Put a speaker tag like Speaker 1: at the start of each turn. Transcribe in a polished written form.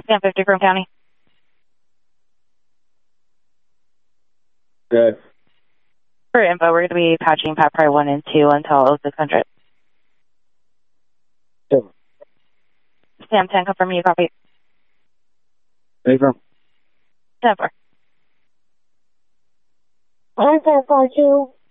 Speaker 1: Sam 50 Broome County.
Speaker 2: Good.
Speaker 1: For info, we're going to be patching Pat Pry 1 and 2 until 0600.
Speaker 2: Sure.
Speaker 1: Sam 10, confirm you copy.
Speaker 2: Confirm.
Speaker 1: 10-4.
Speaker 3: I'm 10-4 too.